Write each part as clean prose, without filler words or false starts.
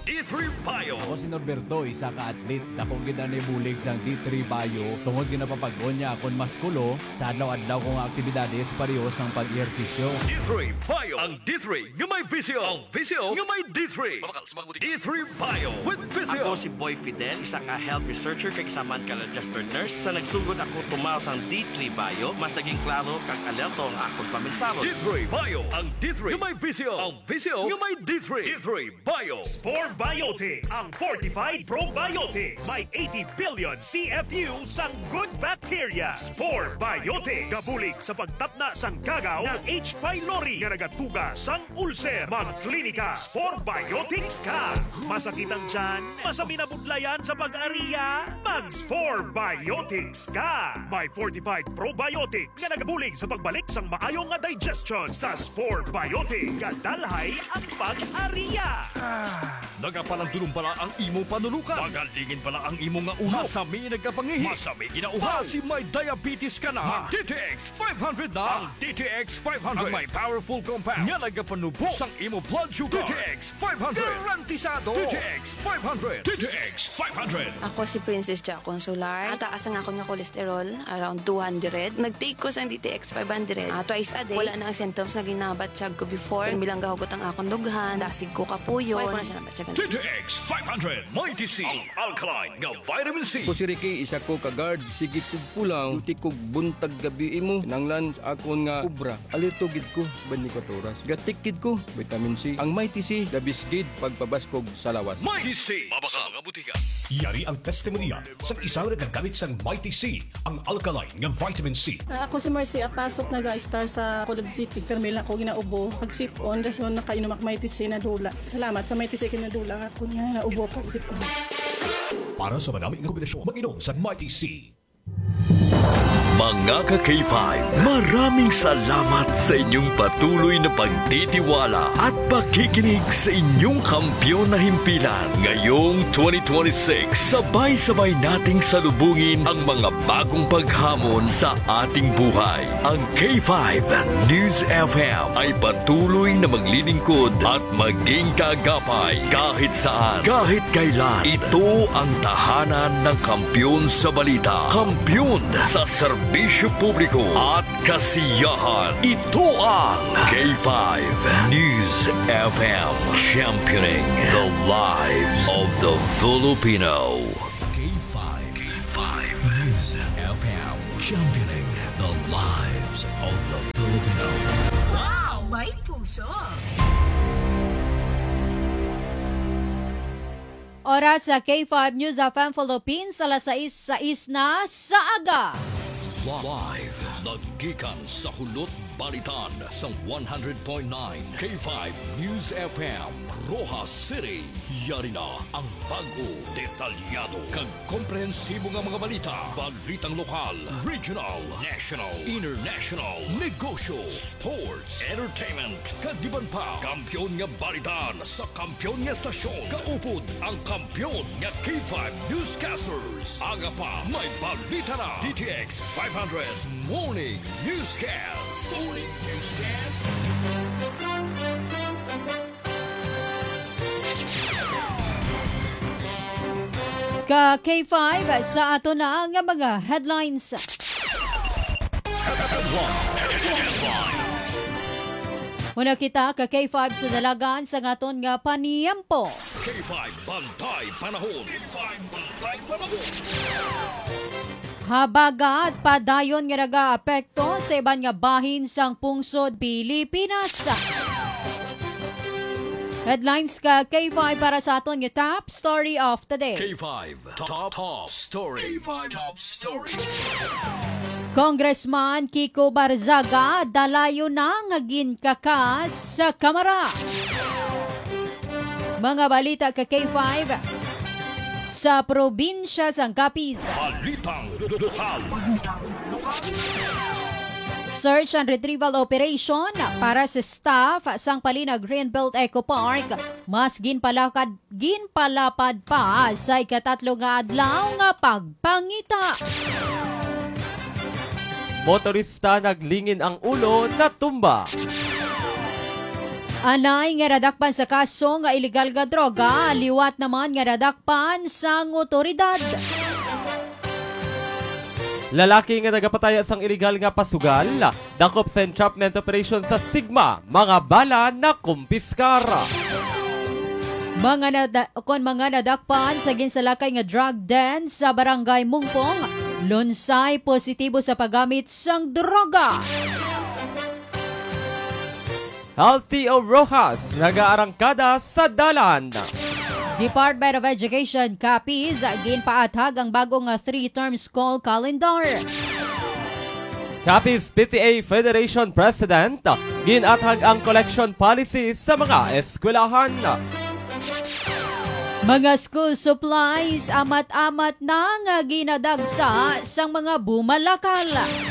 D3 Bio. Ako si Norberto, isa ka atlet. Dako gid ni bulig sang D3 Bio. Tungod ginapapag-on niya akong maskulo sa adlaw-adlaw kong aktibidades pareho sang pag-ehersisyo. D3 Bio. Ang D3 nga may visyo. Ang visyo nga may D3. D3 Bio with visyo. Ako si Boy Fidel, isa ka health researcher kag isa man ka registered nurse. Sa nagsugod ako tumaw sang D3 Bio, mas naging klaro kag alerto ang akong paminsaro. D3 Bio. Ang D3 nga may visyo. Ang visyo nga may D3. D3 Bio. Spore Biotics, ang fortified probiotics. May 80 billion CFU sang good bacteria. Spore Biotics. Gabulig sa pagtapna sang kagaw ng H. pylori nga nagatuga sang ulcer. Magklinika Spore Biotics ka. Masakit ang tiyan, masami na budlayan sa pag-ariya, mag-Spore Biotics ka. May fortified probiotics nga nagabulig sa pagbalik sang maayong nga digestion sa Spore Biotics. Kadalhay ang pag-ariya. Nagapalandulong pala ang imong panulukan. Magalingin pala ang imong nga ulo. Masami nagkapangihi. Masami ginauhaw. Si may diabetes ka na. DTX 500 na. Ang DTX 500. Ang may powerful compounds. Nga nagapanubok sang imo blood sugar. DTX 500. Garantisado. DTX 500. DTX 500. Ako si Princess Jack Consular. Taas ang ako nga kolesterol, around 200. Nag-take ko sa DTX 500. Twice a day. Wala na ang symptoms na ginabatsyag ko before. Bilang gahugot ang akong dughan. Dasig ko kapuyo. Wala ko na siya nabatyagan. DTX 500. Mighty C. Ang alkaline nga vitamin C. Ko si Ricky, isa ko ka-guard. Sige kog pulang, duty kog buntag gabi imo. Nanglan sa akon nga ubra. Alito gid ko sa 24 oras. Gatikid ko, vitamin C. Ang Mighty C, gabis gid pagpabaskog sa lawas. Mighty C. Mabaka mga butika. Yari ang testimonya sa isang nagagamit sang Mighty C, ang alkaline nga vitamin C. Ako si Mercy, pasok nag-star sa Colog City. Pero may lang ako ginaubo. Pag-sip-on, rason nakainom ak Mighty C na dula. Salamat sa Mighty C kinadula ako nga ubo pag-sip-on. Para sa madaming kombinasyon, mag-inom sa Mighty C. Mga ka-K5, maraming salamat sa inyong patuloy na pagtitiwala at pakikinig sa inyong kampyon na himpilan. Ngayong 2026, sabay-sabay nating salubungin ang mga bagong paghamon sa ating buhay. Ang K5 News FM ay patuloy na maglilingkod at maging kaagapay kahit saan, kahit kailan. Ito ang tahanan ng kampyon sa balita, kampyon sa serbisyo publiko at kasiyahan. Ito ang K5 News FM, championing the lives of the Filipino. K5 News FM, championing the lives of the Filipino. Wow! May puso! Oras sa K5 News FM Philippines, alas 6:06 na sa aga. Live, naggikan sa Hulot Balitan sa 100.9 K5 News FM, Rojas City. Yari na ang bago, detalyado, kag komprehensibo nga mga balita. Balitang lokal, regional, national, international, negosyo, sports, entertainment, kag iban pa. Kampyon nga balitan sa kampyon nga stasyon. Kaupod ang kampyon nga K5 Newscasters. Aga pa, may balita na. DTX 500 Morning Newscast. Morning Newscast. Ka K5 sa ato na nga mga headlines. Muna kita ka K5 sa dalagan sa ngaton nga paniyampo. K5 Bantay Panahon. K5 Bantay Panahon. Habaga at padayon nga nag-aapekto sa iban nga bahin sang pungsod Pilipinas. Headlines ka K5 para sa aton nga top story of the day. K5 Top Story. K5 Top Story. Congressman Kiko Barzaga dalayo na nga ginkakas sa Kamara. Mga balita ka K5 sa probinsya sang Capiz. Balitang lokal. Search and retrieval operation para sa staff sang Palina Greenbelt Eco Park mas ginpalapad pa sa ikatatlo nga adlaw nga pagpangita. Motorista naglingin ang ulo na tumba. Anay nga radakpan sa kaso nga illegal nga droga, liwat naman nga radakpan sa otoridad. Lalaki nga nagapataya sang illegal nga pasugal, dakop sa entrapment operation sa Sigma, mga bala na kumpiskara. Mga nadakpan sa ginsalakay nga drug den sa barangay Mungpong, lunsay positibo sa paggamit sang droga. LTO Rojas nagaarangkada sa dalan. Department of Education copies ginpaatag ang bagong 3-term school calendar. Capiz PTA Federation President ginatag ang collection policy sa mga eskwelahan. Mga school supplies amat-amat na nga ginadagsa sang mga bumalakal.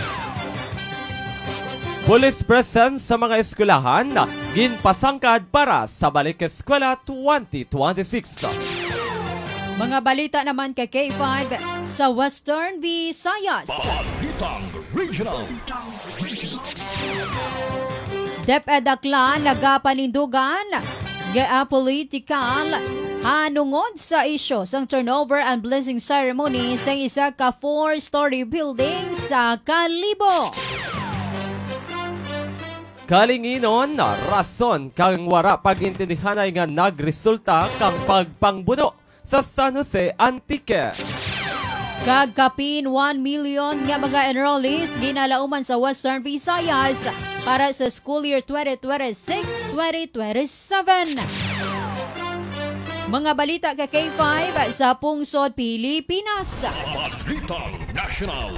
Police presence sa mga eskwelahan ginpasangkad para sa Balik Eskwela 2026. Mga balita naman kay K5 sa Western Visayas. Balitang Regional. DepEd Aklan nagapanindugan political hanungod sa isyo sang turnover and blessing ceremony sa isa ka 4-story building sa Kalibo. Kalinginon, rason kang wara pagintindihanay nga nagresulta kang pagpangbuno sa San Jose Antique. Kagkapin 1 million nga mga enrollees ginalauman sa Western Visayas para sa school year 2026-2027. Mga balita kay K5 sa Pungsod, Pilipinas. Balitang National.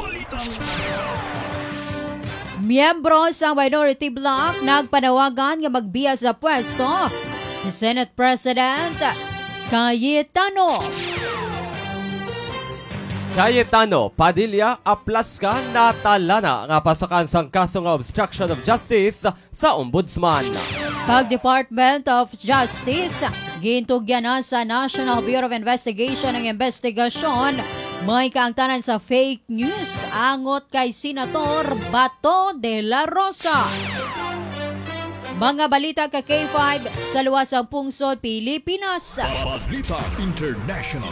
Miyembro sa Minority Bloc nagpanawagan nga magbiya sa pwesto si Senate President Cayetano Padilla Aplasca natalana nga pasakan sang kaso nga obstruction of justice sa Ombudsman. Pag-Department of Justice, gintugyan na sa National Bureau of Investigation ng investigasyon may kaangtanan sa fake news angot kay Senator Bato de la Rosa. Mga balita kay K5 sa luwasang Pungsod, Pilipinas. Balita International.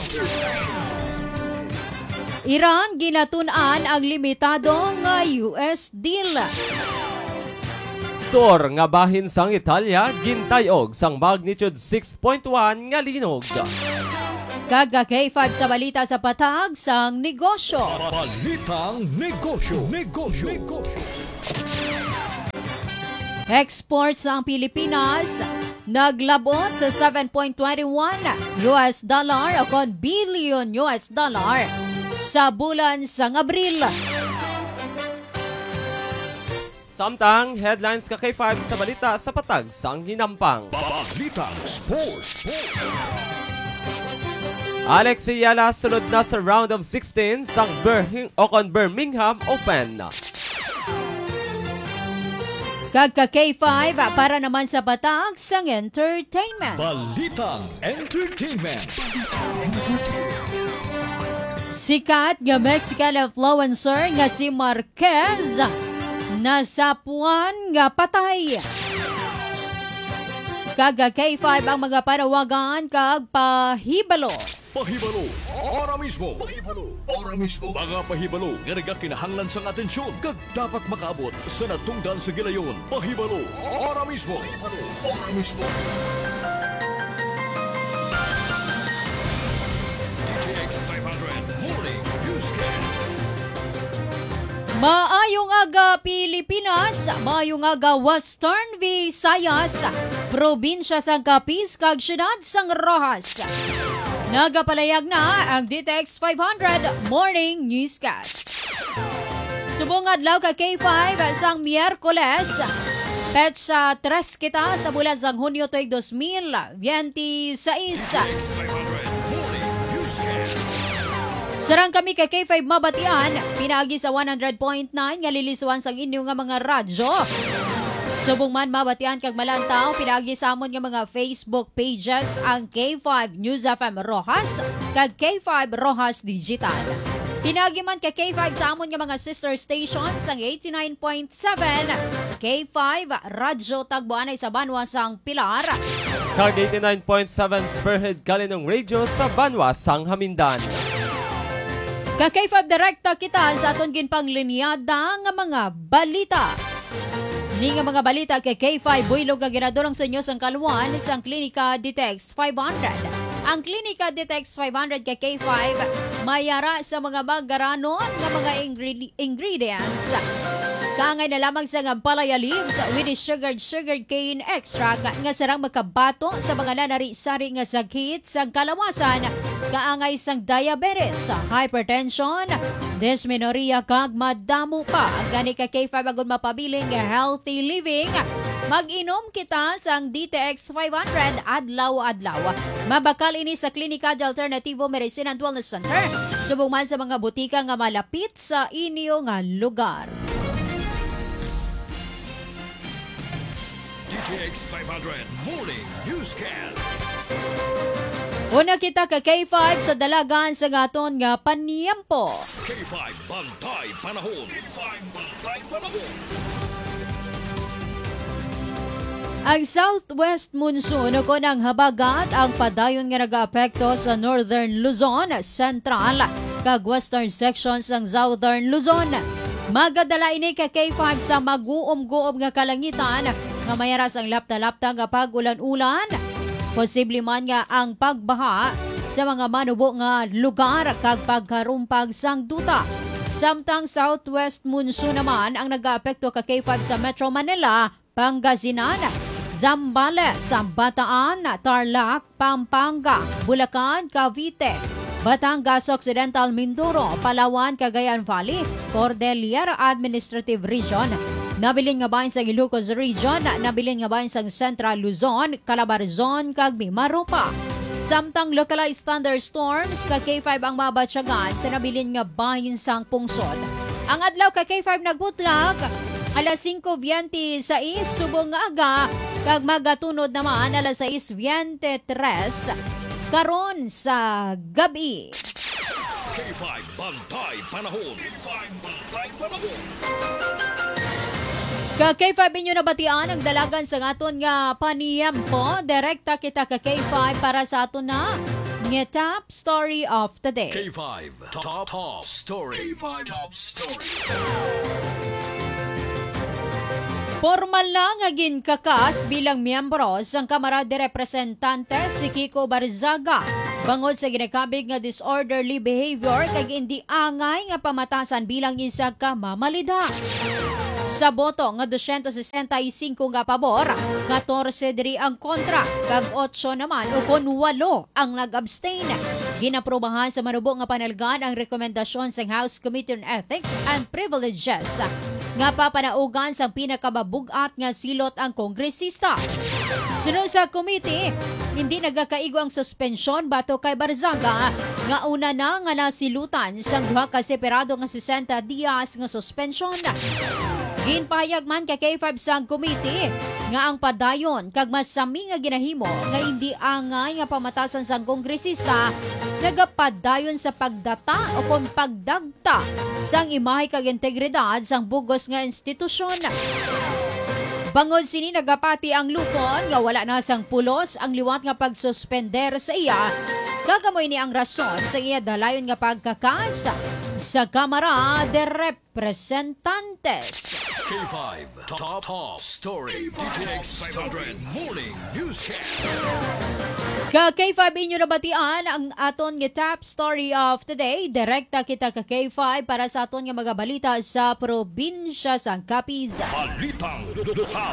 Iran ginatunan ang limitadong US deal. Sor nga bahin sang Italia gintayog sang magnitude 6.1 nga linog. Kaga K5 sa balita sa patag sang negosyo. Balitang negosyo. Exports ng Pilipinas naglabot sa 7.21 US dollar o kon billion US dollar sa bulan sang Abril. Samtang headlines ka K5 sa balita sa patag sang hinampang. Balitang sports. Alex Ayala sunod na sa round of 16 sang Birmingham Open. Kagka K5 para naman sa patag sang entertainment. Balitang entertainment. Sikat nga Mexican influencer nga si Marquez nasapuan nga patay. Kaga K5 ang mga panawagan kag pahibalo. Ora mismo. Mga pahibalo nga nagakinahanglan sang atensyon kag dapat makaabot sa natungdan sa gilayon. Pahibalo. Ora mismo. DTX 500 Morning Newscast. Maayong aga Pilipinas, maayong aga Western Visayas, probinsya sang Capiz kag siyudad sang Rojas. Nagapalayag na ang DTX 500 Morning Newscast. Subong adlaw ka K5 sang Miyerkules, petsa 3 kita sa bulan sang Hunyo tuig 2026. Sarang kami kay K5 mabatian, pinaagi sa 100.9 nga lilisuan sang inyo nga mga radyo. Subong man mabatian kag malantaw, pinaagi sa amon nga mga Facebook pages ang K5 News FM Rojas kag K5 Rojas Digital. Pinagiman ka K5 sa amon nga mga sister stations ang 89.7 K5 Radyo Tagbuanay sa Banwa sang Pilar. Kag 89.7 Spearhead Kalinong Radio sa Banwa sang Hamindan. Ka K5 direkta kita sa aton ginpanglinyada nga mga balita. Ni nga mga balita kay K5 buylog nga ginadulong sa inyo sang kaluan sang Klinika Ditex 500. Ang Klinika Ditex 500 kay K5 mayara sa mga magaranon nga mga ingredients. Kaangay na lamang sa nga palaya leaves with sugar cane extract nga sarang makabato sa mga nanari-sari nga sakit sa kalawasan. Kaangay sang diabetes, hypertension, dysmenorrhea kag madamo pa. Gani ka K5 agud mapabiling nga healthy living. Mag-inom kita sang DTX 500 adlaw-adlaw. Mabakal ini sa Klinika de Alternativo Medicine and Wellness Center. Subong man sa mga butika nga malapit sa inyo nga lugar. DTX 500 Morning Newscast. Una kita ka K5 sa dalagan sa gaton nga paniyampo. K5 Bantay Panahon. K5 Bantay Panahon. Ang southwest monsoon o ng habagat ang padayon nga nag-aapekto sa northern Luzon, central, kag western sections ng southern Luzon. Magadala ini ka K5 sa maguom-guom nga kalangitan nga mayaras ang lapta-lapta nga pag-ulan-ulan. Posible man nga ang pagbaha sa mga manubo nga lugar kag pagkarumpag sang duta. Samtang southwest monsoon naman ang nag-aapekto ka K5 sa Metro Manila, Pangasinan, Zambales, Bataan, Tarlac, Pampanga, Bulacan, Cavite, Batangas Occidental, Mindoro, Palawan, Cagayan Valley, Cordillera Administrative Region. Nabilin nga bahin sa Ilocos Region, nabilin nga bahin sa Central Luzon, Calabarzon, kag Mimaropa. Samtang localized thunderstorms ka K5 ang mabatyagan sa nabilin nga bahin sang pungsod. Ang adlaw ka K5 nagbutlak, alas 5:26 subong nga aga, kag magatunod naman alas 6:23 karon sa gabi. K5 Bantay Panahon. K5 Bantay Panahon. Ka K5 inyo nabatian ang dalagan sa aton nga paniyampo. Direkta kita ka K5 para sa aton na nga top story of the day. K5 Top Story. K5 Top Story. Formal lang nga ginkakas bilang miyembro sang Kamara de Representantes si Kiko Barzaga bangod sa ginakabig nga disorderly behavior kag hindi angay nga pamatasan bilang isa ka mamalida. Sa boto nga 265 nga pabor, 14 diri ang kontra, kag 8 naman o kon 8 ang nag-abstain. Ginaprobahan sa manubo nga panalgan ang rekomendasyon sa House Committee on Ethics and Privileges nga papanaugan sa pinakababugat nga silot ang kongresista. Sunod sa committee, hindi nagakaigo ang suspensyon bato kay Barzaga nga una na nga nasilutan sang duha ka separado nga 60 dias nga suspensyon. Ginpahayag man kay K5 sang committee nga ang padayon kag masami nga ginahimo nga hindi angay nga pamatasan sang kongresista nagapadayon sa pagdata o kung pagdagta sang imahe kag integridad sang bugos nga institusyon. Bangod sini nagapati ang lupon nga wala na sang pulos ang liwat nga pagsuspender sa iya. Kagamoy ni ang rason sa iya dalayon nga pagkakas sa Kamara de Representantes. K5 Top Story. DTX 500 Morning Newscast. Ka K5 inyo nabatian ang aton nga top story of today. Direkta kita ka K5 para sa aton nga mga balita sa probinsya sang Capiz. Balitang lokal.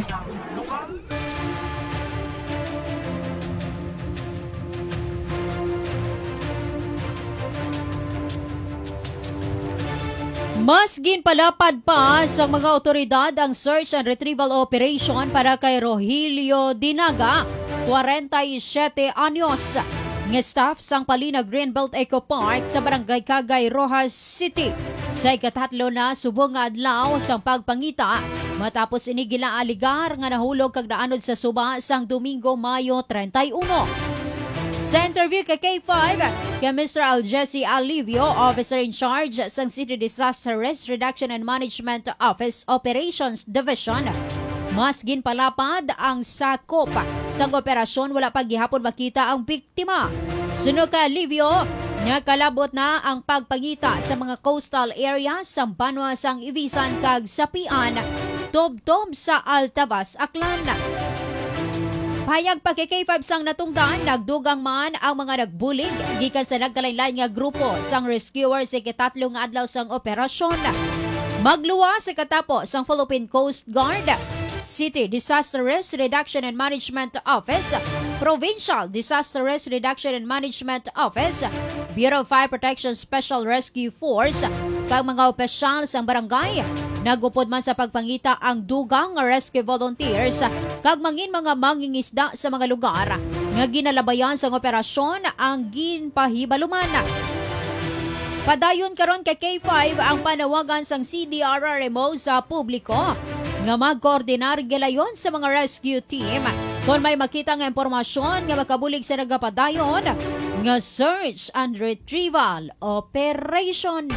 Mas ginpalapad pa sa mga otoridad ang search and retrieval operation para kay Rogelio Dinaga, 47 anyos, nga staff sang Palinag Greenbelt Eco Park sa Barangay Cagay, Rojas City. Sa ikatatlo na subong nga adlaw sang pagpangita matapos ini gilaaligar nga nahulog kag naanod sa suba sang Domingo, Mayo 31. Sa interview kay K5, kay Mr. Aljesse Alivio, Officer in Charge sa City Disaster Risk Reduction and Management Office Operations Division, mas ginpalapad ang sakop sa operasyon, wala pa gihapon makita ang biktima. Sunod kay Alivio, nakalabot na ang pagpangita sa mga coastal areas sa Banwa sang Ibisan kag Sapian, tubtob sa Altabas, Aklan. Payag pa kay K5 sang natungdan, nagdugang man ang mga nagbulig gikan sa nagkalain-lain nga grupo sang rescuer sa ikatatlo nga adlaw sang operasyon. Magluwa sa katapos ang Philippine Coast Guard, City Disaster Risk Reduction and Management Office, Provincial Disaster Risk Reduction and Management Office, Bureau of Fire Protection Special Rescue Force, kag mga opisyal sa barangay. Nagupod man sa pagpangita ang dugang rescue volunteers kag mangin mga mangingisda sa mga lugar nga ginalabayan sa operasyon ang ginpahibaluman. Padayon karon kay K5 ang panawagan sang CDRRMO sa publiko nga magkoordinar gilayon sa mga rescue team kung may makita nga impormasyon nga makabulig sa nagapadayon nga search and retrieval operation.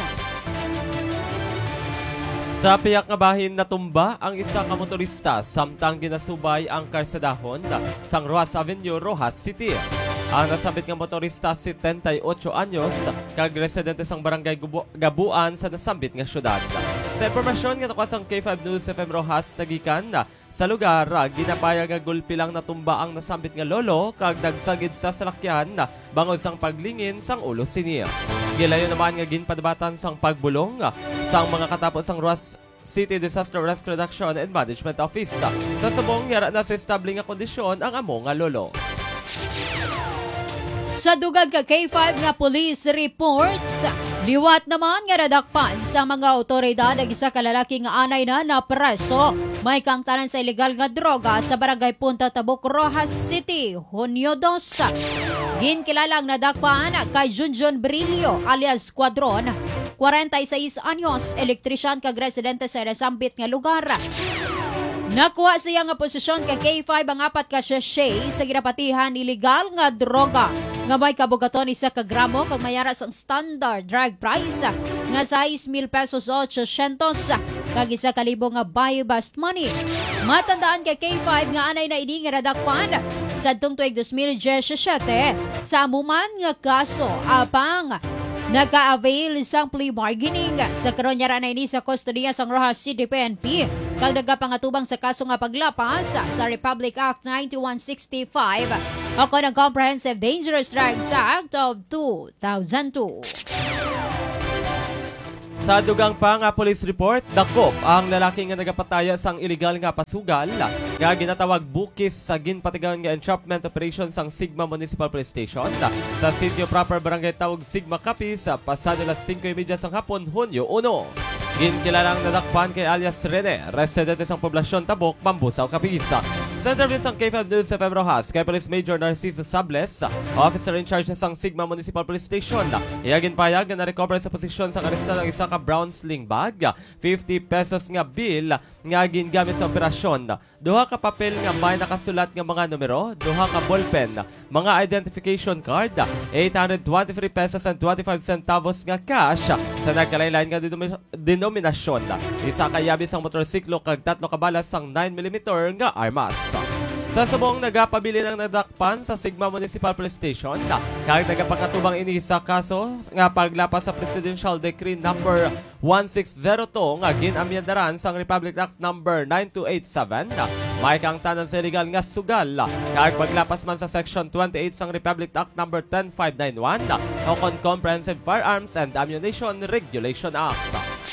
Sa piyak nga bahin natumba ang isa ka motorista samtang ginasubay ang karsadahon sang Rojas Avenue, Rojas City. Ang nasabit nga motorista si 78 anyos kag residente sang barangay Gabuan sa nasambit nga syudad. Sa impormasyon nga nakuha sang K5 News FM Rojas nagikan sa lugar, ginapaya nga gulpi lang natumba ang nasambit nga lolo kag nagsagid sa salakyan bangod sang paglingin sang ulo siniya. Gilayo naman nga ginpadabatan sang pagbulong sang mga katapos sang Rojas City Disaster Risk Reduction and Management Office. Sa subong yara na sa estable nga kondisyon ang amo nga lolo. Sa dugag ka K5 nga police reports, liwat naman nga nadakpan sa mga otoridad ang isa ka lalaki nga anay na napreso. May kangtanan sa ilegal nga droga sa barangay Punta Tabuk, Rojas City, Hunyo 2. Ginkilala ang nadakpan kay Junjun Brillo alias Quadron, 46 anyos, elektrisyan kag residente sa nasambit nga lugar. Nakuha siya nga posisyon kay K5 ang 4 ka sachet sa ginapatihan ilegal nga droga nga may kabugaton isa ka gramo kag mayara sang standard drug price nga 6,000 pesos 800 kag isa ka libo nga buy-bust money. Matandaan kay K5 nga anay na ini nga nadakpan sa tuig 2017 sa amuman nga kaso apang naka-avail sang plea bargaining sa karon yara na ini sa kustodiya sang Rojas City PNP kag nagapangatubang sa kaso nga paglapas sa Republic Act 9165 o ng Comprehensive Dangerous Drugs Act of 2002. Sa dugang pa nga police report, dakop ang lalaki nga nagapataya sang illegal nga pasugal nga ginatawag bukis sa ginpatigan nga entrapment operation sang Sigma Municipal Police Station sa sitio proper barangay tawag Sigma Capiz sa pasado las 5:30 sang hapon, Hunyo 1. Ginkilalang nadakpan kay alias Rene, residente sang poblasyon Tabuk, Mambusaw, Capiz. Sa interview sang K5 News FM Rojas, kay Police Major Narciso Sables, officer in charge sang Sigma Municipal Police Station, iyagin payag na na-recover sa posisyon sa karistan ng isa ka brown sling bag, 50 pesos nga bill nga gingamit sa operasyon, duha ka papel nga may nakasulat nga mga numero, duha ka ballpen, mga identification card, 823 pesos and 25 centavos nga cash sa nagkalain-lain nga denominasyon, isa ka yabis ang motorsiklo kag 3 ka balas sang 9mm nga armas. Sa subong nagapabili ng nadakpan sa Sigma Municipal Police Station kag nagapakatubang ini sa kaso nga paglapas sa Presidential Decree number 1602 nga ginamyandaran sang Republic Act number 9287 may kangtanan sa illegal nga sugal kag paglapas man sa Section 28 sang Republic Act number 10591 o Comprehensive Firearms and Ammunition Regulation Act.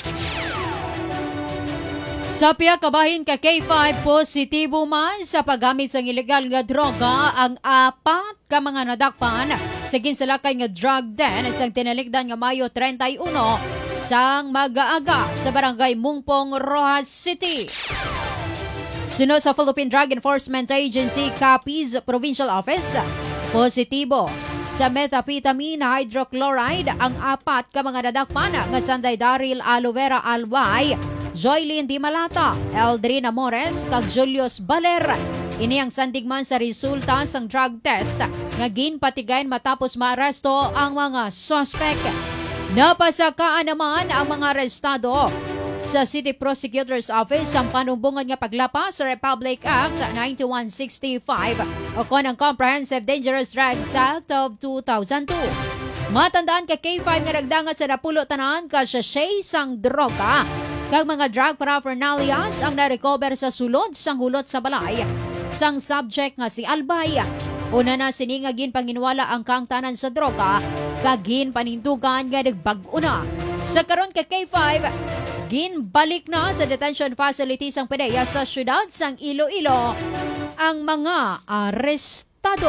Sa piya kabahin ka K5, positibo man sa paggamit sa ilegal nga droga ang 4 ka mga nadakpan sa ginsalakay nga drug den isang tinalikdan nga Mayo 31 sang mag-aaga sa barangay Mungpong, Rojas City. Sunod sa Philippine Drug Enforcement Agency Capiz Provincial Office, positibo sa methamphetamine hydrochloride ang 4 ka mga nadakpan nga Sanday Daryl Aloe Albay, Joylyn Di Malata, Eldrin Amores, kag Julius Baler. Ini ang sandigman sa resulta sang drug test nga ginpatigayon matapos maaresto ang mga suspect. Napasakaan naman ang mga arestado sa City Prosecutor's Office ang panumbungan nga paglapas sa Republic Act 9165 o kon ang Comprehensive Dangerous Drugs Act of 2002. Matandaan ka K5 nga nagdangat sa napulo tanan ka sa sang droga kag mga drug paraphernalias ang na-recover sa sulod sang hulot sa balay sang subject nga si Albay. Una na siningagin panginwala ang kang tanan sa droga kagin panindugan nga nagbag-o na. Sa karon ka K5 ginbalik na sa detention facility sang PDEA sa syudad sang Iloilo ang mga arestado.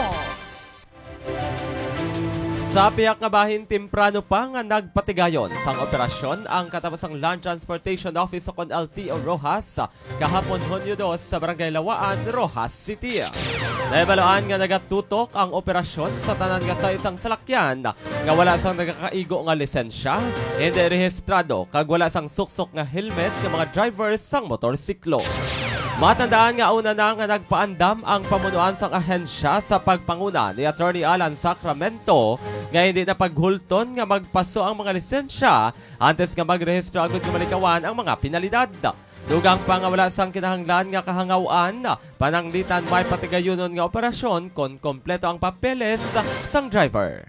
Sa piyak nga bahin, timprano pa nga nagpatigayon sang operasyon ang katabasang Land Transportation Office o kon LTO Rojas kahapon Hunyo 2 sa Barangay Lawaan, Rojas City. Naibaloan nga nagatutok ang operasyon sa tanan nga sa isang salakyan nga wala sang nagakaigo nga lisensya, hindi rehistrado kag wala sang suksok nga helmet nga mga drivers sang motorsiklo. Matandaan nga una na nga nagpaandam ang pamunuan sang ahensya sa pagpanguna ni Attorney Alan Sacramento nga hindi na paghulton nga magpaso ang mga lisensya antes nga magrehistro agad nga malikawan ang mga pinalidad. Dugang pa nga wala sang kinahanglan nga kahangawan, pananglitan may patigayonon nga operasyon kon kompleto ang papeles sang driver.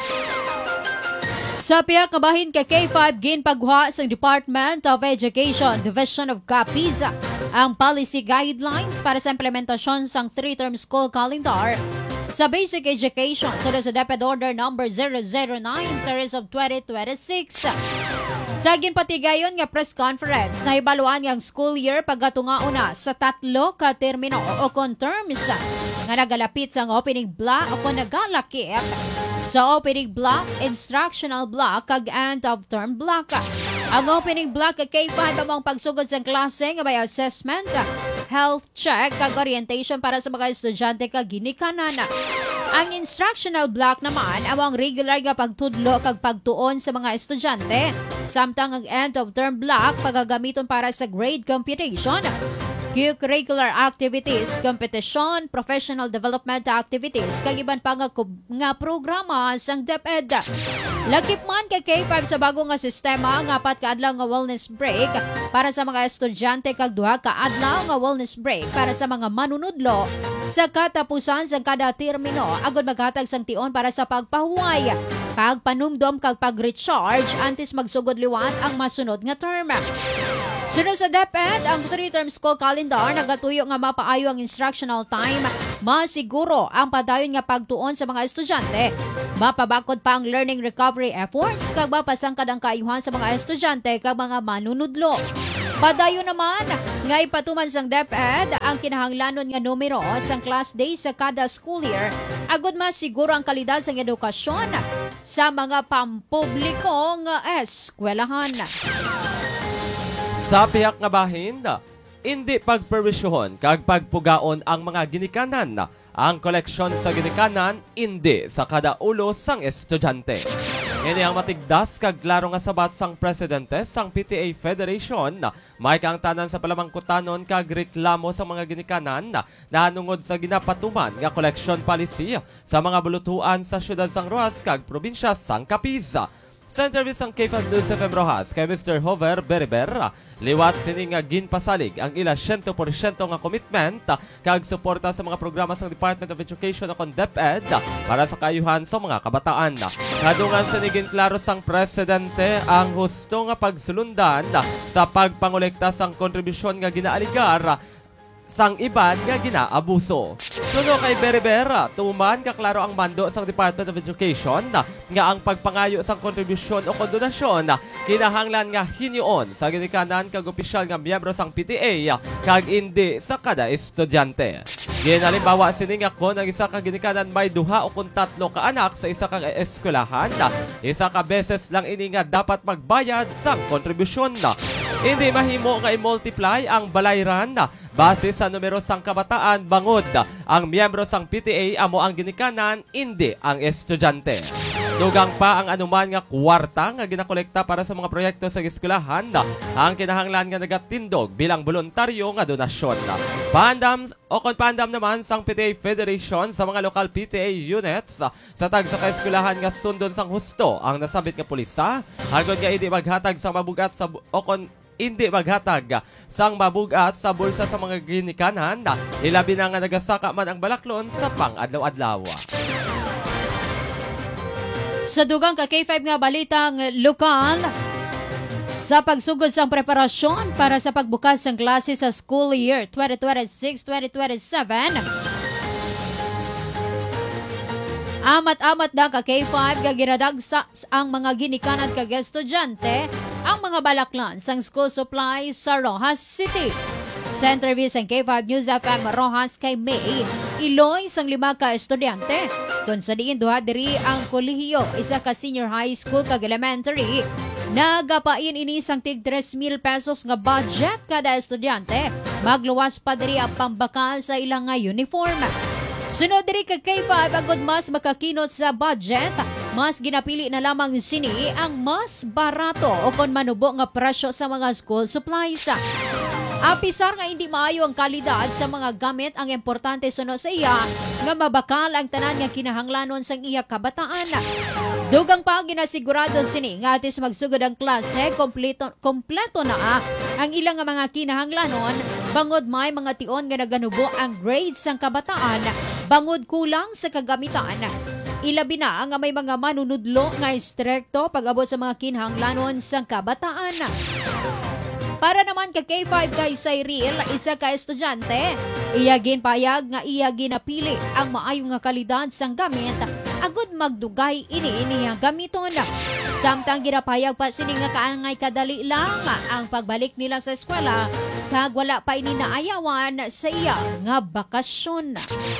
Sa piyak kabahin ka K5 ginpagwa sa Department of Education Division of Capiz ang policy guidelines para sa implementasyon sang 3-term school calendar sa basic education sa DepEd Order number 009 series of 2026. Sa ginpatigayon nga press conference na ibaluan ang school year pagkatunga una sa 3 ka termino o kon terms nga nagalapit sa opening block o kon nagalakip sa opening block, instructional block, kag end of term block. Ang opening block kay K5 among pagsugod sa klase nga may assessment, health check, kag orientation para sa mga estudyante kag ginikanan. Ang instructional block naman among regular nga pagtudlo kag pagtuon sa mga estudyante, samtang ang end of term block pagagamiton para sa grade computation, curricular activities, competition, professional development activities, kag iban pa nga programa sang DepEd. Lakip man kay K5 sa bago nga sistema nga 4 ka adlaw nga wellness break para sa mga estudyante kag 2 ka adlaw nga wellness break para sa mga manunudlo sa katapusan sang kada termino agud maghatag sang tion para sa pagpahuway kag panumdom kag pag-recharge antes magsugod liwat ang masunod nga term. Sunod sa DepEd, ang 3-term school calendar nagatuyo nga mapaayo ang instructional time, masiguro ang padayon nga pagtuon sa mga estudyante, mapabakod pa ang learning recovery efforts, kag mapasangkad ang kaayuhan sa mga estudyante kag mga manunudlo. Padayon naman nga ipatuman sang DepEd ang kinahanglanon nga numero sang class days sa kada school year, agud masiguro ang kalidad sang edukasyon sa mga pampublikong eskwelahan. Sa piyak nga bahin, hindi pagperwisyohon kag pagpugaon ang mga ginikanan. Ang koleksyon sa ginikanan, hindi sa kada ulo sang estudyante. Ini ang matigdas kag klaro nga sabat sang presidente sang PTA Federation. May kang tanan sa palamangkutanon kag reklamo sa mga ginikanan na nungod sa ginapatuman nga collection policy sa mga bulutuan sa syudad sang Rojas kag probinsya sang Capiz. Sa interview sang K5 News FM Rojas kay Mr. Hover Beriber, liwat sini nga ginpasalig ang ila 100% nga commitment kag suporta sa mga programa sang Department of Education o DepEd para sa kaayuhan sa mga kabataan. Kadungan sini ginklaro sang presidente ang husto nga pagsulundan sa pagpangolekta sang kontribusyon nga ginaaligar sang iban nga ginaabuso. Suno kay Beribera, tuman kaklaro ang mando sang Department of Education nga ang pagpangayo sang kontribusyon o kondonasyon kinahanglan nga hinyoon sa ginikanan kag opisyal nga miyembro sang PTA kag indi sa kada estudyante. Ginalimbawa sini nga kon ang isa ka ginikanan may 2 o 3 ka anak sa isa ka eskwelahan, isa ka beses lang ini nga dapat magbayad sang kontribusyon. Hindi mahimo nga i-multiply ang balayran base sa numero sang kabataan bangod ang miyembro sang PTA amo ang ginikanan, hindi ang estudyante. Dugang pa ang anuman nga kwarta nga ginakolekta para sa mga proyekto sa eskwelahan ang kinahanglan nga nagatindog bilang voluntaryo nga donasyon. Pandam naman sang PTA Federation sa mga local PTA units sa tag sa kaeskwelahan nga sundon sang husto ang nasabit nga pulisa hagod nga hindi maghatag sa mabugat sa hindi maghatag sang mabugat sa bulsa sa mga ginikanan ilabi na nga nagasaka man ang balaklon sa pang-adlaw-adlaw. Sa dugang ka K5 nga balitang lokal, sa pagsugod sa preparasyon para sa pagbukas ng klase sa school year 2026-2027, amat-amat na ka K5 nga ginadagsa ang mga ginikanan kag estudyante ang mga balaklan sang school supplies sa Rojas City. Sa interview sa K5 News FM Rojas kay May, iloy sang 5 ka estudyante. Kung sa diin duha diri ang kolehiyo, isa ka senior high school kag elementary. Nagapain ini sang tig 3,000 pesos nga budget kada estudyante. Magluwas pa diri ang pambakal sa ilang nga uniform. Sunod diri kag K5 agud mas makakinot sa budget, mas ginapili na lamang sini ang mas barato o kon manubo nga presyo sa mga school supplies. Apisar nga hindi maayo ang kalidad sa mga gamit, ang importante suno sa iya nga mabakal ang tanan nga kinahanglanon sang iya kabataan. Dugang pa ginasigurado sini nga atis magsugod ang klase, kompleto na ang ilang nga mga kinahanglanon, bangod may mga tion nga naganubo ang grades sang kabataan, bangod kulang sa kagamitan. Ilabi na nga may mga manunudlo nga istrikto pag-abot sa mga kinahanglanon sang kabataan. Para naman ka K5 kay Cyril, isa ka estudyante, iyagin payag nga iyagin napili ang maayong nga kalidad sang gamit agud magdugay ini nga gamiton. Samtang ginapayag pa sini nga kaangay kadali lang ang pagbalik nila sa eskwela kag wala pa ini naayawan sa iya nga bakasyon.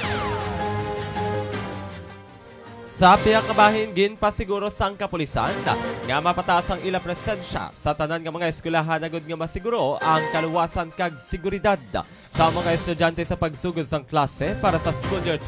Sa piyang kabahin, ginpasiguro sang kapulisan nga mapataas ang ila presensya sa tanan nga mga eskwelahan agud nga masiguro ang kaluwasan kag seguridad sa mga estudyante sa pagsugod sang klase para sa school year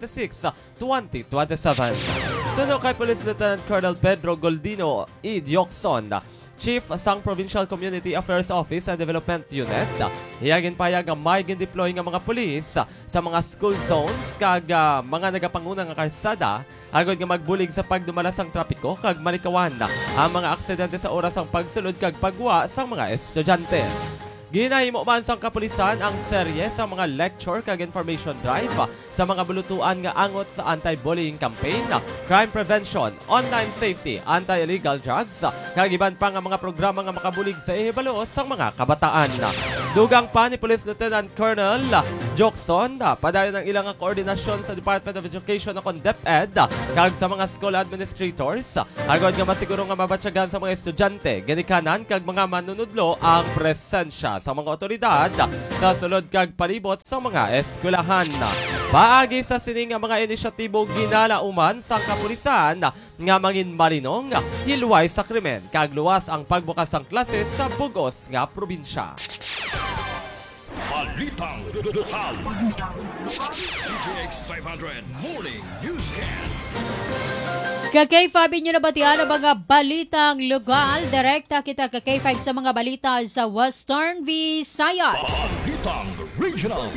2026-2027. Suno kay Police Lieutenant Colonel Pedro Goldino E. Diokson, Chief sang Provincial Community Affairs Office and Development Unit, hiyagin payag nga may gin-deploy nga mga pulis sa mga school zones kag mga nagapanguna nga kalsada agod nga magbulig sa pagdumala sang trapiko kag malikawan ang mga aksidente sa oras sang pagsulod kag pagwa sang mga estudyante. Ginahimo man sang kapulisan ang serye sa mga lecture kag information drive sa mga bulutuan nga angot sa anti-bullying campaign, crime prevention, online safety, anti-illegal drugs, kag iban pa nga mga programa nga makabulig sa ihibalo sang mga kabataan. Dugang pa ni Police Lieutenant Colonel Jokson, padayon ang ilang koordinasyon sa Department of Education o DepEd kag sa mga school administrators agad nga masiguro nga mabatsyagan sa mga estudyante, ginikanan kag mga manunudlo ang presensya sa mga otoridad sa sulod kag palibot sa mga eskwelahan. Paagi sa sining nga mga inisyatibo ginalauman sa kapulisan nga mangin malinong, hilway sa krimen kag luwas ang pagbukas ng klase sa bugos nga probinsya. Balitang lokal. DTX 500 Morning Newscast. Ka-K5 inyo nabatian ang mga balitang lokal. Direkta kita ka-K5 sa mga balita sa Western Visayas. Balitang Regional.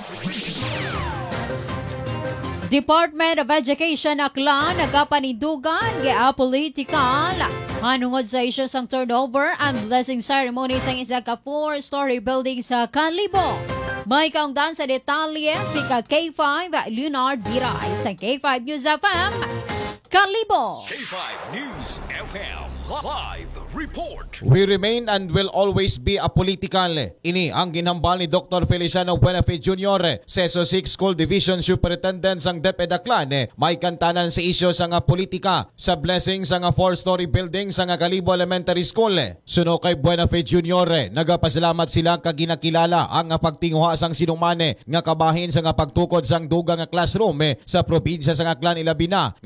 Department of Education akla nagapanindugan kaya political hanungod sa isyu sang turnover and blessing ceremony sa isa ka 4-story building sa Kalibo. May kaungdan sa detalye si K5 Leonard Biray sa K5 News FM Kalibo. K5 News FM Live Report. We remain and will always be apolitical. Ini ang ginhambal ni Dr. Feliciano Buenafe Jr. Seso 6 School Division Superintendent sang DepEd Aklan. May kantanan sa isyo sa nga politika sa blessing sa nga 4-story building sa nga Kalibo Elementary School. Suno kay Buenafe Jr. Nagapasalamat sila kag ginakilala ang pagtinguha sang sinumane nga kabahin sa nga pagtukod sang dugang nga classroom sa probinsya sa Aklan ilabi na nga limitado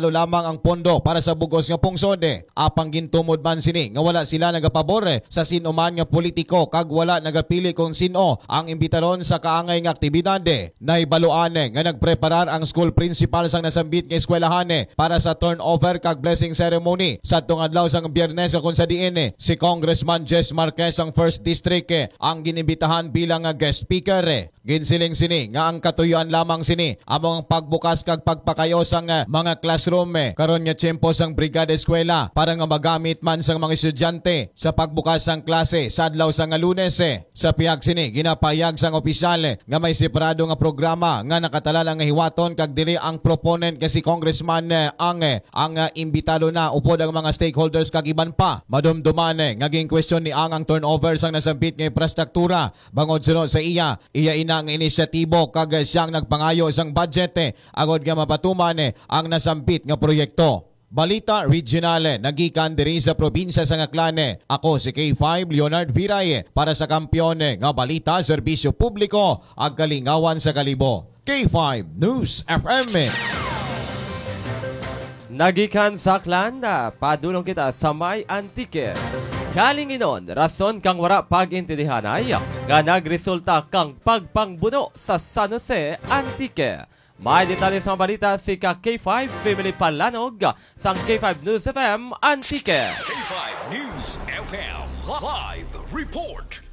ipahalo lamang ang pondo para sa bugos nga pungsod. Apang gintumod man sini nga wala sila nagapabor sa sinuman nga politiko kag wala nagapili kung sino ang imbitaron sa kaangay nga aktibidad. Naibaluan nga nagpreparar ang school principal sang nasambit nga eskwelahan para sa turnover kag blessing ceremony sa adlaw sang Biyernes kung sa diin si Congressman Jess Marquez ang 1st District ang ginibitahan bilang guest speaker. Ginsiling sini nga ang katuyuan lamang sini among pagbukas kag pagpakayo sang mga classroom karon nga tiyempo sang brigada eskwela para nga magamit man sang mga estudyante sa pagbukas sang klase sa adlaw sang Lunes. Sa pihag sini ginapayag sang opisyal nga may separado nga programa nga nakatala nga hiwaton kag dili ang proponent kasi Congressman ang imbitado na upod ang mga stakeholders kag iban pa. Madumduman ngaging question ni ang turnover sang nasambit nga infrastruktura bangod sunod sa iya ina ang inisyatibo kag siyang nagpangayo sang budget agod nga mapatuman ang nasambit nga proyekto. Balita Regional, nagikan diri sa probinsya sa Aklan. Ako si K5 Leonard Viray para sa kampiyon nga balita, serbisyo publiko ag kalingawan sa kalibo. K5 News FM. Nagikan sa Aklan, padulong kita sa may Antique. Kalinginon, rason kang wara pag-intindihanay nga nagresulta kang pagpangbuno sa San Jose, Antique. May detalye sa balita si K5 Family Palanog sa K5 News FM Antique. K5 News FM Live Report.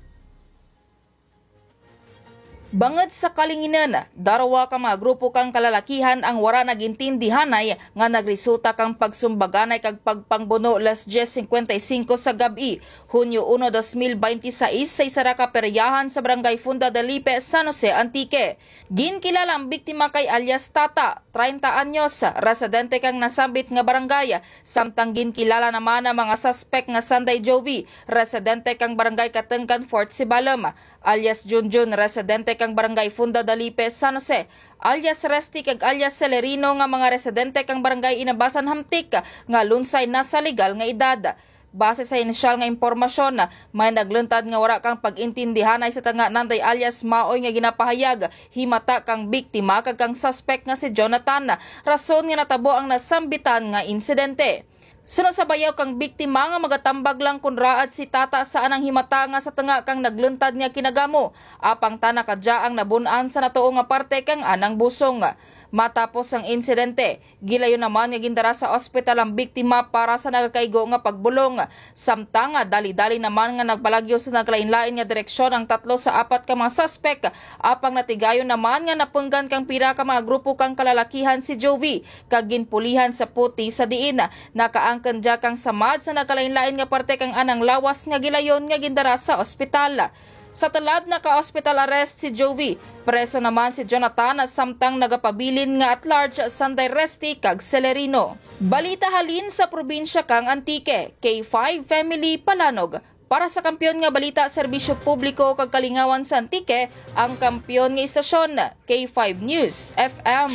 Bangod sa kalinginan, darawa ka mga grupo kang kalalakihan ang wara nagintindihanay nga nagresulta kang pagsumbaganay kag pagpangbuno las 10:55 sa gabi, Hunyo 1, 2026 sa isara ka peryahan sa Barangay Funda de Lipe, San Jose, Antique. Ginkilala ang biktima kay alias Tata, 30 anyos, residente kang nasambit nga barangay, samtang ginkilala naman ang mga suspect nga Sanday Jovi, residente kang Barangay Katengkan, Fort Sibalom, alias Junjun, residente kang Barangay Funda de Lipe, San Jose, alias Resti kag alias Celerino nga mga residente kang Barangay Inabasan Hamtik nga lunsay na sa legal nga edad. Base sa inisyal nga impormasyon, may nagluntad nga wara kang pag-intindihanay sa tanga Nanday alias Maoy nga ginapahayag himata kang biktima kag kang suspect nga si Jonathan, rason nga natabo ang nasambitan nga insidente. Sunod sa bayaw kang biktima nga magatambag lang kun raad si Tata sa anang himata nga sa tanga kang nagluntad nga kinagamo, apang tana kadya ang nabun-an sa natuo nga parte kang anang busong. Matapos ang insidente, gilayo naman nga gindara sa ospital ang biktima para sa nagakaigo nga pagbulong. Samtang dali-dali naman nga nagbalagyo sa naglain-lain nga direksyon ang 3 sa 4 ka mga suspect, apang natigayon naman nga napunggan kang pira ka mga grupo kang kalalakihan si Jovi kag ginpulihan sa puti sa diin. Nakaangkan dya kang samad sa naglain-lain nga parte kang anang lawas nga gilayon nga gindara sa ospital. Sa talab naka-hospital arrest si Jovi, preso naman si Jonathan samtang nagapabilin nga at large Sanday Resti kag Celerino. Balita halin sa probinsya kang Antique, K5 Family Palanog. Para sa kampiyon nga balita, serbisyo publiko kag kalingawan sa Antique, ang kampiyon nga istasyon, K5 News FM.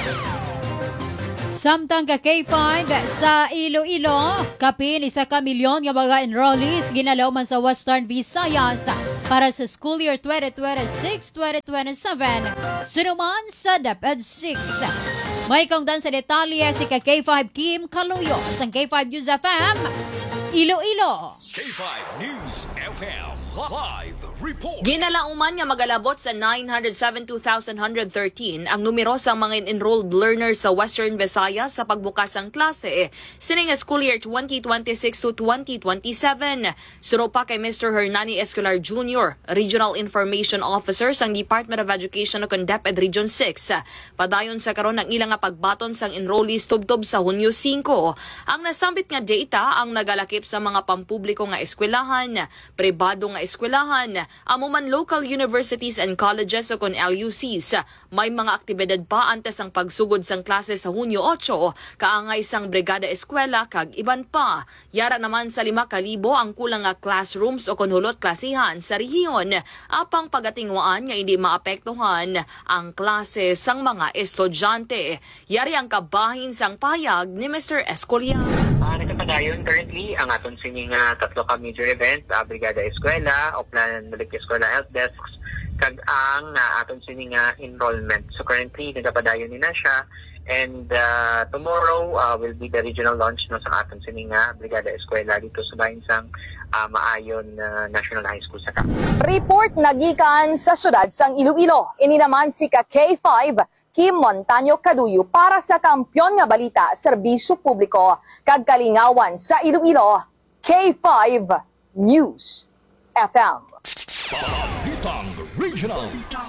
Samtang ka K5 sa Iloilo, kapin 1 ka milyon nga mga enrollees ginalaw man sa Western Visayas para sa school year 2026-2027. Sunuman sa DepEd 6. May kaungdan sa detalye si K5 Kim Kaluyo sa K5 News FM Iloilo. K5 News FM Live Report. Ginalauman nga magalabot sa 972,113 ang numero sa mga enrolled learners sa Western Visayas sa pagbukas ng klase sining school year 2026 to 2027. Suro pa kay Mr. Hernani Escolar Jr., Regional Information Officer sang Department of Education o DepEd Region 6. Padayon sa karon ng ilang nga pagbaton sang enrollees tubtob sa Hunyo 5. Ang nasambit nga data ang nagalakip sa mga pampubliko nga eskwelahan, pribado nga eskwelahan, amuman local universities and colleges o kon LUCs. May mga aktibidad pa antes ang pagsugod sang klase sa Hunyo 8, kaangay sang brigada eskwela kag iban pa. Yara naman sa 5,000 ang kulang nga classrooms o kon hulot klasihan sa rehiyon, apang pagatingwaan nga hindi maapektuhan ang klase sang mga estudyante. Yari ang kabahin sang payag ni Mr. Escolia. Nagpadayon currently ang aton sining 3 ka major events, Brigada Eskwela, Oplan Balik Eskwela Help Desks, kag ang aton sining enrollment. So currently nagpadayon ni na siya And tomorrow will be the regional launch no sa aton sining Brigada Eskwela dito sa bahin sang Maayon National High School sa Cap. Report nagikan sa syudad sang Iloilo. Ini naman si K5 Kim Montaño Caduyo para sa Kampiyon nga Balita, Serbisyo Publiko kag Kalingawan sa Iloilo. K5 News FM. Balitang Regional.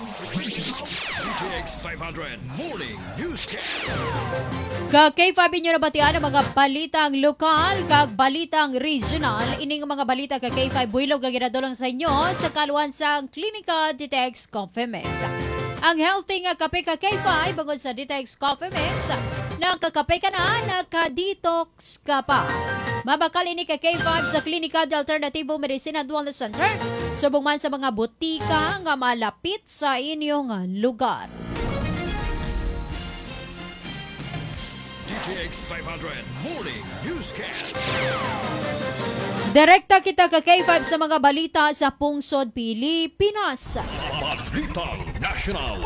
DTX 500 Morning Newscast. Ka-K5 inyo nabatian ang mga balitang lokal kag balitang regional. Ining mga balita ka-K5 builog ang ginadulong sa inyo sa kaluan sang Klinika DTX Coffee Mix. Ang healthy nga kape ka-K5 bangod sa DTX Coffee Mix, nakakape ka na, nakadetox ka pa. Mabakal ini ka-K5 sa Klinika de Alternativo Medicina and Wellness Center, subong man sa mga butika nga malapit sa inyong lugar. DTX 500 Morning Newscast. Direkta kita ka-K5 sa mga balita sa Pungsod, Pilipinas. Balitang National.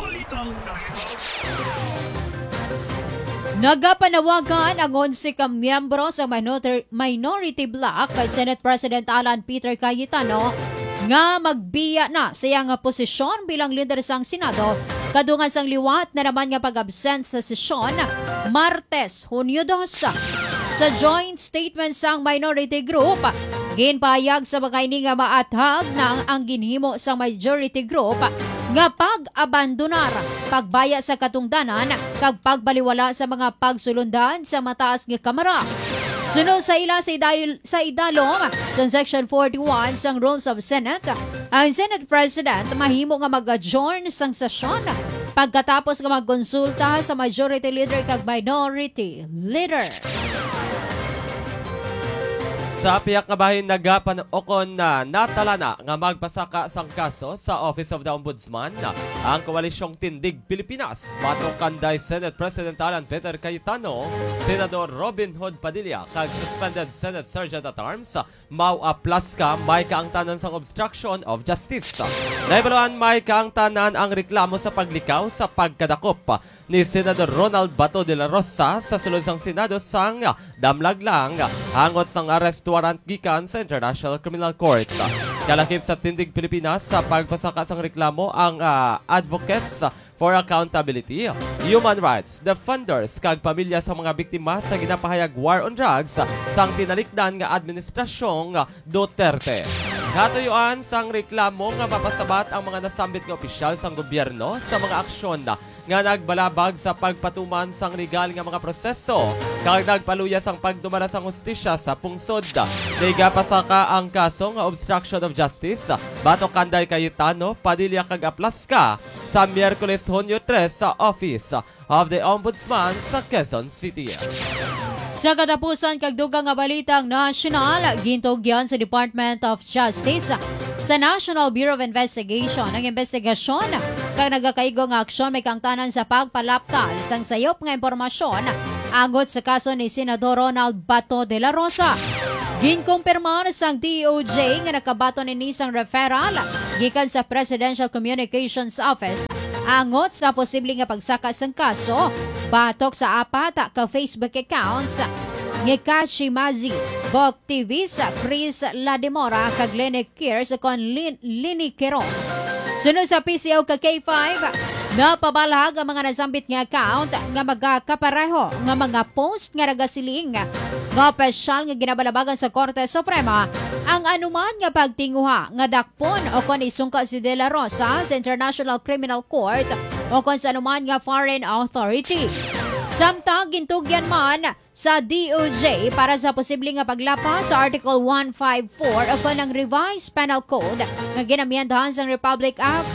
Nagapanawagan ang 11 ka miyembro sa minority bloc kay Senate President Alan Peter Cayetano nga magbiya na sa iyang posisyon bilang leader sang Senado kadungan sang liwat na naman nga pag-absent sa sesyon Martes, Hunyo 2. Sa joint statement sang minority group, ginpahayag sa mga ini nga maathag na ang ginhimo sa majority group nga pag-abandonar, pagbaya sa katungdanan, kag pagbaliwala sa mga pagsulundan sa mataas nga kamara. Sunod sa ila sa idalom sa Section 41 sang Rules of Senate, ang Senate President mahimo nga mag-adjourn sang sesyon pagkatapos nga magkonsulta sa majority leader kag minority leader. Sa piyak nga bahin nagapanokon na natalana nga magpasaka sang kaso sa Office of the Ombudsman ang Koalisyong Tindig Pilipinas. Matong kanday Senate President Alan Peter Cayetano, Senador Robin Hood Padilla kag suspended Senate Sergeant at Arms Mau Aplaska may kaangtanan sang obstruction of justice. Naibaluan may kaangtanan ang reklamo sa paglikaw sa pagkadakop ni Senador Ronald Bato de la Rosa sa sulod sang Senado sang damlaglang hangot sang arrest warrant gikan sa International Criminal Court. Kalakip sa Tindig Pilipinas sa pagpasaka sang reklamo ang Advocates for Accountability, Human Rights, Defenders kag pamilya sa mga biktima sa ginapahayag war on drugs sang tinalikdan nga administrasyong Duterte. Katuyuan sang reklamo nga mapasabat ang mga nasambit nga opisyal sang gobyerno sa mga aksyon nga nagbalabag sa pagpatuman sang legal nga mga proseso kag nagpaluya sang pagdumara sang hustisya sa pungsod. Nagapasaka ang kaso nga obstruction of justice bato kanday Cayetano, Padilla kag Aplaska sa Miyerkules Hunyo 3 sa Office of the Ombudsman sa Quezon City. Sa katapusan kag dugang nga balitang national, gintugyan sa Department of Justice sa National Bureau of Investigation ang investigasyon kag nagakaigo nga aksyon may kangtanan sa pagpalaptal sang sayop nga impormasyon agot sa kaso ni Senador Ronald Bato de la Rosa. Ginkumpirmar sang DOJ nga nakabato ni sang referral gikan sa Presidential Communications Office angot sa posibleng nga pagsaka sang kaso batok sa apat ka Facebook accounts ni Kashi Mazi, Bok TV sa Chris Lademora kag Lenny Kiers kon Lini Queron. Sunod sa PCO ka K5, napabalag ang mga nasambit nga account nga magkakapareho nga mga post nga nagasiling nga opisyal nga ginabalabagan sa Korte Suprema ang anuman nga pagtinguha nga dakpon o kon isungka si De La Rosa sa International Criminal Court o kon sa anuman nga foreign authority. Samtang gintugyan man sa DOJ para sa posibleng nga paglapas sa Article 154 o kanang Revised Penal Code nga ginamiyandahan sa Republic Act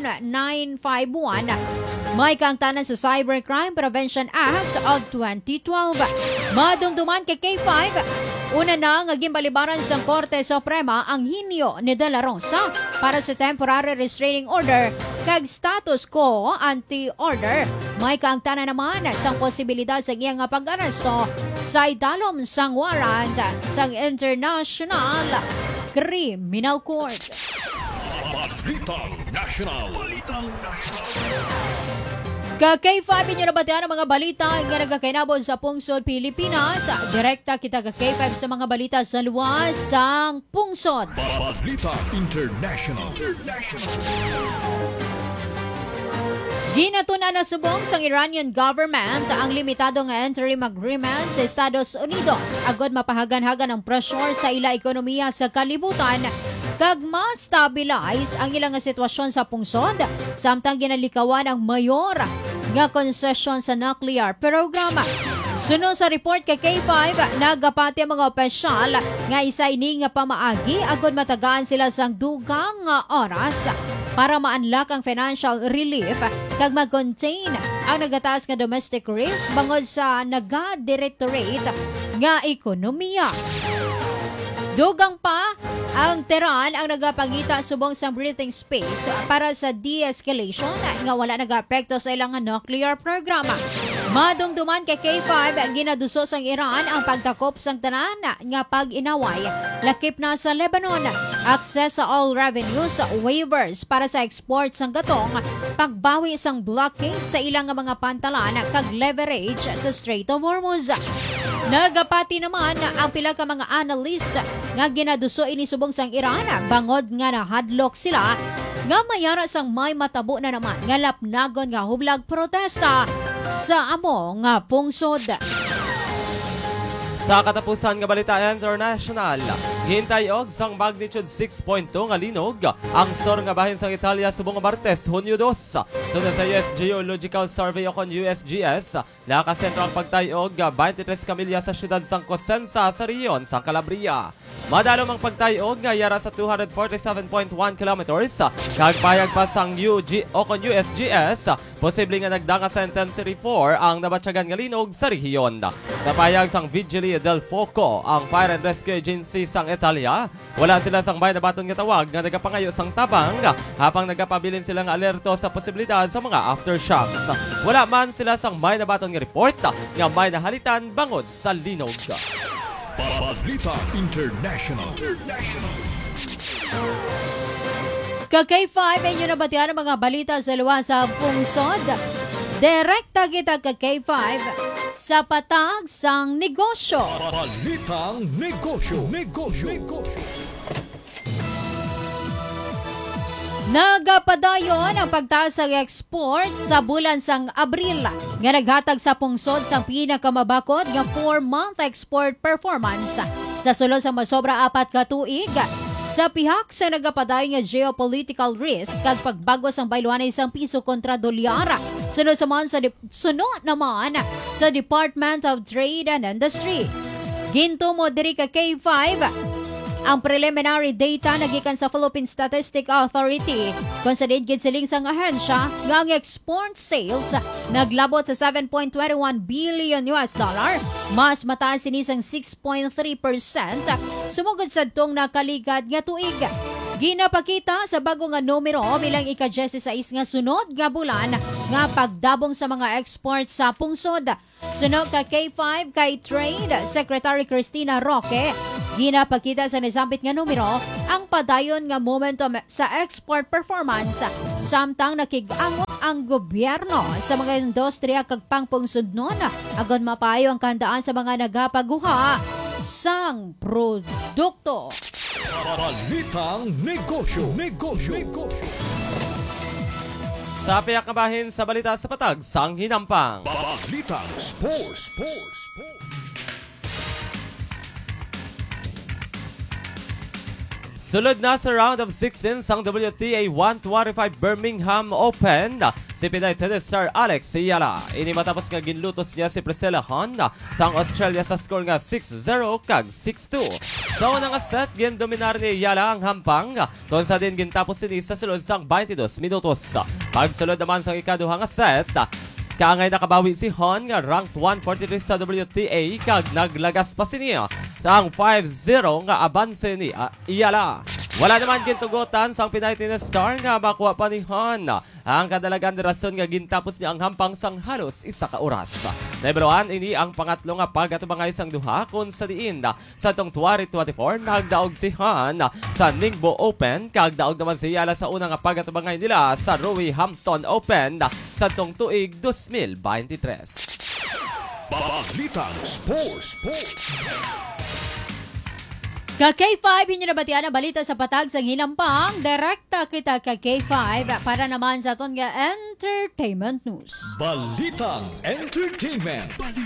10951 may kaangtanan sa Cybercrime Prevention Act of 2012. Madumduman kay K5, una na nga gimbalibaran sa Korte Suprema ang hinyo ni De La Rosa para sa temporary restraining order kag status quo anti-order. May kaangtanan naman sa posibilidad sa iyang pag-aresto sa idalom sang warrant sang International Criminal Court. Balitang National. Ka-K5 inyo nabatian ang mga balita nga nagakainabon sa Pungsod, Pilipinas. Direkta kita ka-K5 sa mga balita sa luwas sang Pungsod. Balita International. Ginatuna na subong sang Iranian government ang limitado nga interim agreement sa Estados Unidos agod mapahagan-hagan ang pressure sa ila ekonomiya sa kalibutan kag ma-stabilize ang ilang nga sitwasyon sa pungsod samtang ginalikawan ang mayor nga concession sa nuclear programa. Sunod sa report kay K5, nagapati ang mga opisyal nga isa ini nga pamaagi agod matagaan sila sang dugang oras para ma-unlock ang financial relief kag mag-contain ang nagataas nga domestic risk bangod sa naga-directorate nga ekonomiya. Dugang pa ang Tehran ang nagapangita subong sa breathing space para sa de-escalation nga wala nag-apekto sa ilang nuclear programa. Madumduman kay K5 ginaduso sang Iran ang pagtakop sang tanan nga pag-inaway lakip na sa Lebanon, access sa all revenues waivers para sa export sang gatong, pagbawi sang blockade sa ilang mga pantalan kag leverage sa Strait of Hormuz. Nagapati naman ang pila ka mga analyst nga ginaduso ini subong sang Iran bangod nga nahadlok sila nga mayara sang may matabo na naman nga lapnagon nga hublag protesta sa amo nga pungsod. Sa katapusan nga balita international, hintay og sang magnitude 6.2 nga linog ang sor nga bahin sang Italia subong nga Martes, Hunyo 2. Sunod sa US Geological Survey o kon USGS, nakasentro ang pagtayog 23 kamilya sa syudad sang Cosenza sa rehiyon sa Calabria. Madalom ang pagtayog nga yara sa 247.1 kilometers, kag payag pa sang USGS, posible nga nagdanga sa intensity 4 ang nabatsyagan nga linog sa rehiyon. Sa payag sang Vigili del Foco, ang Fire and Rescue Agency sang Italia, wala sila sang may nabaton nga tawag nga nagapangayo sang tabang habang nagapabilin sila nga alerto sa posibilidad sa mga aftershocks. Wala man sila sang may nabaton nga report nga may nahalitan bangod sa linog. Balita International. Ka-K5 inyo nabatian ang mga balita sa luwas sa pungsod. Direkta kita ka-K5 sa patag sang negosyo. Balitang negosyo. Nagapadayon ang pagtaas sa export sa bulan sang Abril nga naghatag sa pungsod sang pinakamabakod nga 4-month export performance sa sulod sa masobra 4 ka tuig. Sa pihak sa nagapadayon nga geopolitical risk kag pagbago sang bayluanay sang piso kontra dolyar. Sunod naman sa Department of Trade and Industry. Gintumo diri ka K5 ang preliminary data nagikan sa Philippine Statistic Authority. Kung sa digid siling sang ahensya nga ang export sales naglabot sa $7.21 billion, mas mataas ini sang 6.3% sumugod sa tong nakaligad nga tuig. Ginapakita sa bago nga numero bilang ika-16 nga sunod nga bulan nga pagdabong sa mga export sa pungsod. Sunod ka K5 kay Trade Secretary Cristina Roque, ginapakita sa nasambit nga numero ang padayon nga momentum sa export performance samtang nakig-angot ang gobyerno sa mga industriya kag pangpungsod nun agon mapayo ang kandaan sa mga nagapaguha sang produkto. Balitang negosyo. Sa piyak na bahin sa balita sa patag sang hinampang. Balitang sports. Sulod na sa round of 16 sang WTA 125 Birmingham Open, si Pinay tennis star Alex Ayala. Ini matapos nga ginlutos niya si Priscilla Hon sang Australia sa score nga 6-0 kag 6-2. Sa unang set, gindominar ni Ayala ang hampang, kung sa din gintapos ini sa sulod sang 22 minutos. Pagsulod naman sang ikaduha nga set, kaangay nakabawi si Hon nga ranked 143 sa WTA kag naglagas pa siniya ang 5-0 nga abanse ni Ayala. Wala naman gintugutan sang Pinay Star nga makuha panihon. Ang kadalagan na rason nga gintapos niya ang hampang sang halos isa ka oras. Nebroan, ini ang pangatlo nga pagatubangay sang duha kun sa diin. Sa tong 2024, nagdaog si Han sa Ningbo Open. Kagdaog naman si Yala sa unang nga pagatubangay nila sa Roehampton Open sa tong tuig 2023. Balitang Sports. Ka K5, inyo nabatian ang balita sa patag sa hinampang. Direkta kita ka K5 para naman sa aton nga entertainment news. Balitang Entertainment.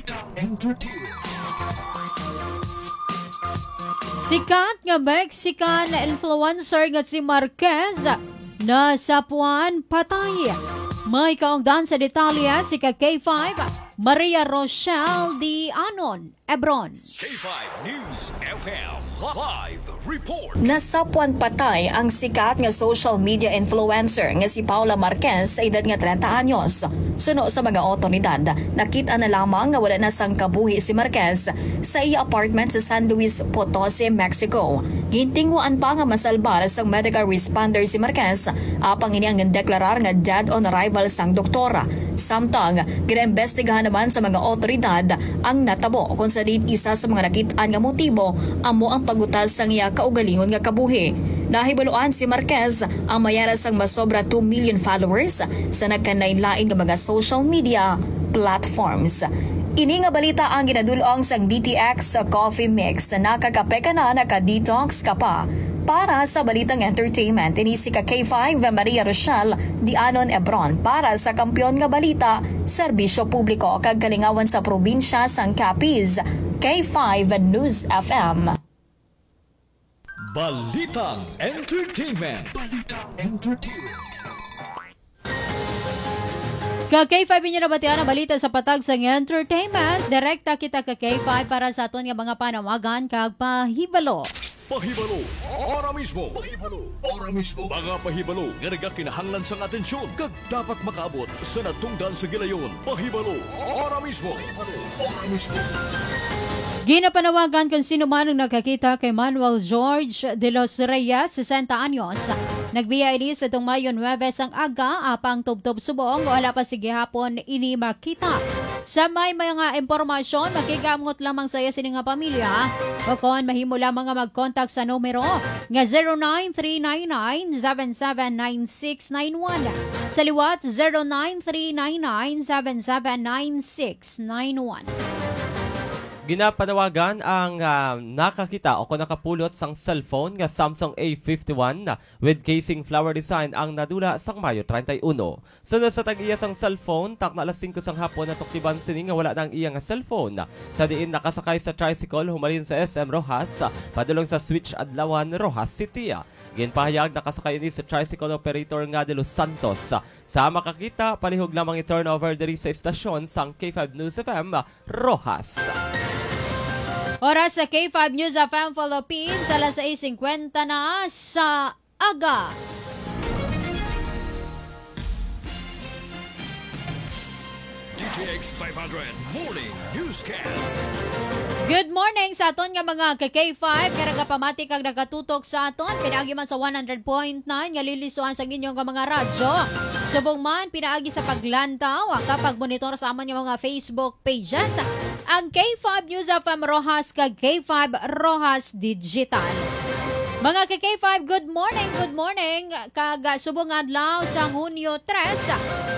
Sikat nga Mexican influencer nga si Marquez na sapuan patay. May kaungdan sa detalya si ka K5, Maria Rochelle Di Anon, Ebron. K5 News FM Live Report. Nasapuan patay ang sikat nga social media influencer nga si Paula Marquez sa edad nga 30 anyos. Suno sa mga otoridad, nakita na lamang nga wala na sang kabuhi si Marquez sa iya apartment sa San Luis Potosi, Mexico. Gintingwaan pa nga masalbar sang medical responder si Marquez apang ini ang deklarar nga dead on arrival sang doktora. Samtang ginaimbestigahan naman sa mga otoridad ang natabo kung sa isa sa mga nakitaan nga motibo amo ang pagutas sang iya kaugalingon nga kabuhi. Nahibaluan si Marquez ang mayara sang masobra 2 million followers sa nagkanainlain nga mga social media platforms. Ini nga balita ang ginadulong sang DTX Coffee Mix na nakakape ka na naka-detox ka pa. Para sa balitang entertainment, ini si K5 Maria Rochelle Di Anon Ebron para sa Kampiyon nga Balita, Serbisyo Publiko kag Kalingawan sa Probinsya sang Capiz, K5 News FM. Balitang Entertainment. Ka K5 inyo nabatian ang balita sa patag sa entertainment. Direkta kita ka K5 para sa aton nga mga panawagan kag pahibalo. Ora mismo. Mga pahibalo nga nagakinahanglan sang atensyon kag dapat makaabot sa natungdan sa gilayon. Pahibalo. Ora mismo. Ginapanawagan kung sino man ang nakakita kay Manuel George de los Reyes, 60 anyos. Nagbiya ini sa itong Mayo 9 sang aga, apang tubtob subong, wala pa sige hapon ini makita. Sa may mga impormasyon, makigamot lamang sa iya sining nga pamilya. O kung mahimo lamang nga mag-contact sa numero nga 09399-779691. Sa liwat, 09399-779691. Ginapanawagan ang nakakita o kung nakapulot sang cellphone nga Samsung A51 with casing flower design ang nadula sang Mayo 31. Sunod sa tag-iya sang cellphone, takna alas 5 sang hapon na tuktiban sini nga wala nang iya nga cellphone. Sa diin nakasakay sa tricycle humalin sa SM Rojas, padulong sa Switch Adlawan, Rojas City. Ginpahayag nakasakay ini sa tricycle operator nga de Los Santos. Sa makakita, palihog lamang i-turnover diri sa estasyon sang K5 News FM, Rojas. Oras sa K5 News FM Philippines, alas 6:50 na sa aga. DTX 500 Morning Newscast. Good morning sa aton nga mga K5 nga nagapamati kag nagatutok sa aton pinaagi man sa 100.9 nga lilisuan sa inyong mga radyo. Subong man pinaagi sa paglantaw kapag monitor sa amon nga mga Facebook pages ang K5 News FM Rojas kag K5 Rojas Digital. Mga K5, good morning kag subong adlaw sa Hunyo 3.